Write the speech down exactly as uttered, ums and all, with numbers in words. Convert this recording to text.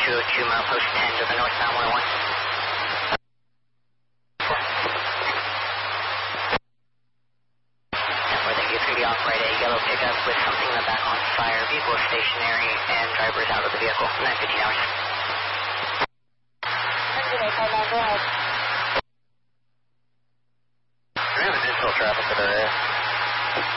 two oh two, milepost ten to the northbound one oh one. It's going to be off right, a yellow pickup with something in the back on fire. Vehicle is stationary and driver is out of the vehicle. nine fifteen hours. Okay, call back, go ahead. Do we have additional traffic in our area?